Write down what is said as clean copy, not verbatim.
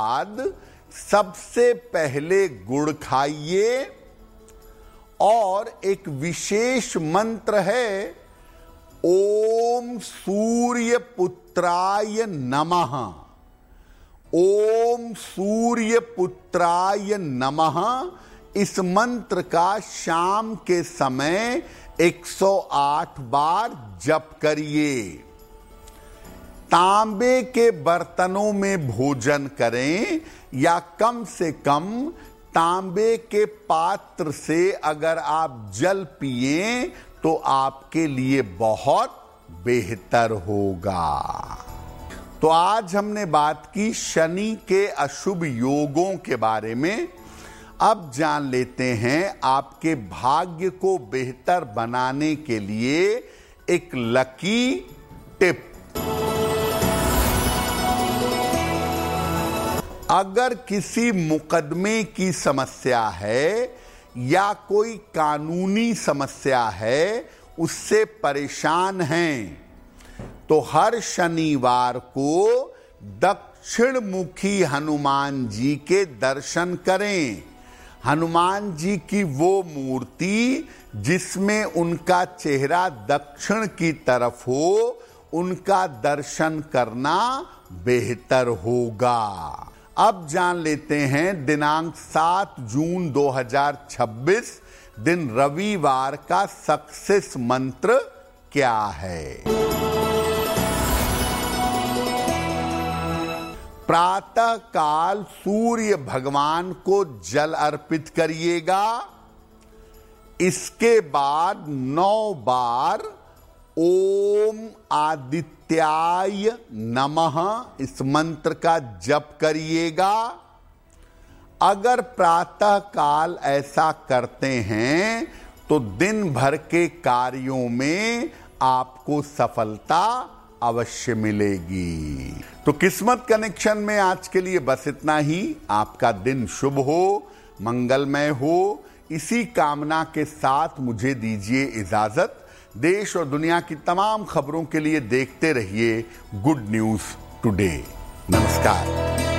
बाद सबसे पहले गुड़ खाइए और एक विशेष मंत्र है, ओम सूर्य पुत्राय नमः। ओम सूर्य पुत्राय नमः इस मंत्र का शाम के समय 108 बार जप करिए। तांबे के बर्तनों में भोजन करें या कम से कम तांबे के पात्र से अगर आप जल पिए तो आपके लिए बहुत बेहतर होगा। तो आज हमने बात की शनि के अशुभ योगों के बारे में। अब जान लेते हैं आपके भाग्य को बेहतर बनाने के लिए एक लकी टिप। अगर किसी मुकदमे की समस्या है या कोई कानूनी समस्या है, उससे परेशान हैं, तो हर शनिवार को दक्षिण मुखी हनुमान जी के दर्शन करें। हनुमान जी की वो मूर्ति जिसमें उनका चेहरा दक्षिण की तरफ हो, उनका दर्शन करना बेहतर होगा। अब जान लेते हैं दिनांक 7 जून 2026 दिन रविवार का सक्सेस मंत्र क्या है। प्रातः काल सूर्य भगवान को जल अर्पित करिएगा। इसके बाद 9 बार ओम आदित्याय नमः इस मंत्र का जप करिएगा। अगर प्रातः काल ऐसा करते हैं तो दिन भर के कार्यों में आपको सफलता अवश्य मिलेगी। तो किस्मत कनेक्शन में आज के लिए बस इतना ही। आपका दिन शुभ हो, मंगलमय हो, इसी कामना के साथ मुझे दीजिए इजाजत। देश और दुनिया की तमाम खबरों के लिए देखते रहिए गुड न्यूज टुडे। नमस्कार।